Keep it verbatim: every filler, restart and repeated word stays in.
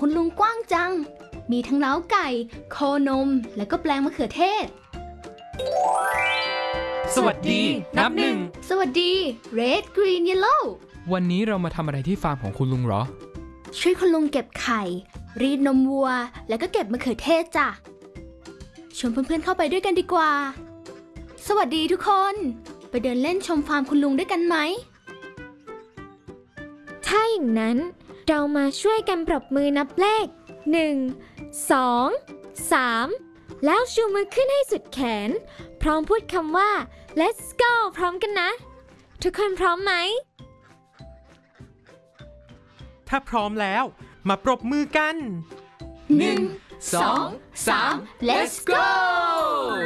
คุณลุงกว้างจังมีทั้งเล้าไก่โคนมและก็แปลงมะเขือเทศสวัสดีนับหนึ่งสวัสดี Red Green Yellow วันนี้เรามาทำอะไรที่ฟาร์มของคุณลุงเหรอช่วยคุณลุงเก็บไข่รีดนมวัวแล้วก็เก็บมะเขือเทศจ้ะชวนเพื่อนๆเข้าไปด้วยกันดีกว่าสวัสดีทุกคนไปเดินเล่นชมฟาร์มคุณลุงด้วยกันไหมถ้าอย่างนั้นเรามาช่วยกันปรบมือนับเลขหนึ่ง สอง สามแล้วชูมือขึ้นให้สุดแขนพร้อมพูดคำว่า let's go พร้อมกันนะทุกคนพร้อมไหมถ้าพร้อมแล้วมาปรบมือกันหนึ่ง สอง สาม let's go